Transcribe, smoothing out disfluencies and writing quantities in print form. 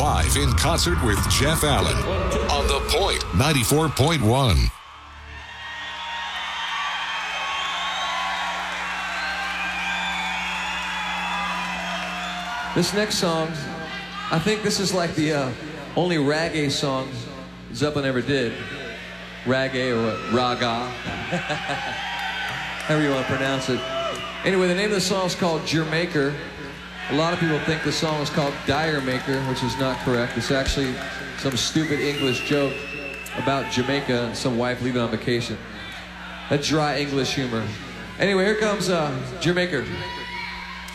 live in concert with Jeff Allen on The Point 94.1. This next song, I think this is like the only reggae song Zeppelin ever did. Reggae or what? Raga. However you want to pronounce it. Anyway, the name of the song is called Jamaica. A lot of people think the song is called Dire Maker, which is not correct. It's actually some stupid English joke about Jamaica and some wife leaving on vacation. That dry English humor. Anyway, here comes Jamaica.